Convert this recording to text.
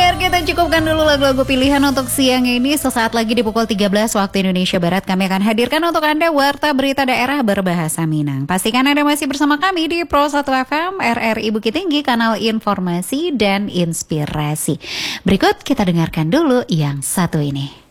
Kita cukupkan dulu lagu-lagu pilihan untuk siang ini. Sesaat lagi di pukul 13 waktu Indonesia Barat kami akan hadirkan untuk Anda Warta Berita Daerah berbahasa Minang. Pastikan Anda masih bersama kami di Pro 1 FM RRI Bukit Tinggi, kanal informasi dan inspirasi. Berikut kita dengarkan dulu yang satu ini.